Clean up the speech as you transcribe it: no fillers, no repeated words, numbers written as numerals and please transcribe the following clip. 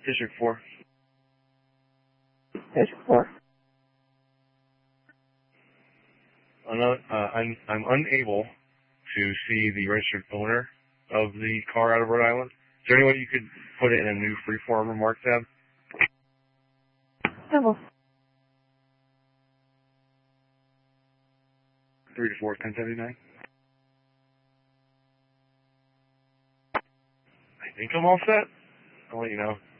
District 4. District 4. I'm unable to see the registered owner of the car out of Rhode Island. Is there any way you could put it in a new freeform remark tab? Double. 3 to 4, 1079. I think I'm all set. I'll let you know.